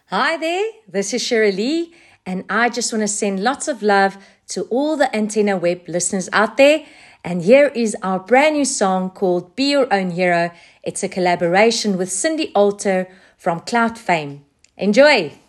Hi there, this is Shirley Lee, and I just want to send lots of love to all the Antenna Web listeners out there. And here is our brand new song called Be Your Own Hero. It's a collaboration with Cindy Alter from Cloud Fame. Enjoy!